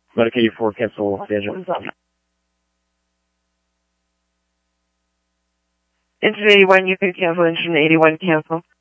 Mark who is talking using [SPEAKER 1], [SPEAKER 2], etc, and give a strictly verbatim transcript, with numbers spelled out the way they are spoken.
[SPEAKER 1] Medicaid for cancel schedule.
[SPEAKER 2] Engine eighty-one, you can cancel. Engine eighty-one, cancel.